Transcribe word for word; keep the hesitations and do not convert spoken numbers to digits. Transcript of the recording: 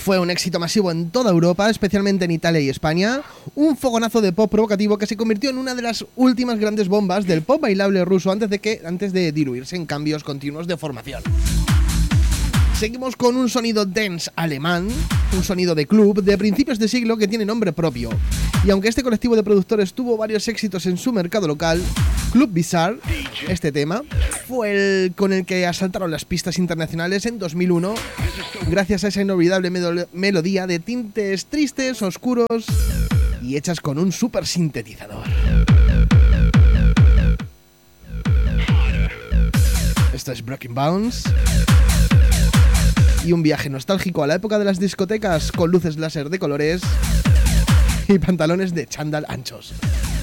Fue un éxito masivo en toda Europa, especialmente en Italia y España, un fogonazo de pop provocativo que se convirtió en una de las últimas grandes bombas del pop bailable ruso antes de, que, antes de diluirse en cambios continuos de formación. Seguimos con un sonido dance alemán, un sonido de club de principios de siglo que tiene nombre propio. Y aunque este colectivo de productores tuvo varios éxitos en su mercado local, Club Bizarre, este tema, fue el con el que asaltaron las pistas internacionales en dos mil uno, gracias a esa inolvidable melo- melodía de tintes tristes, oscuros y hechas con un super sintetizador. Esto es Broken Bones. Y un viaje nostálgico a la época de las discotecas con luces láser de colores y pantalones de chándal anchos.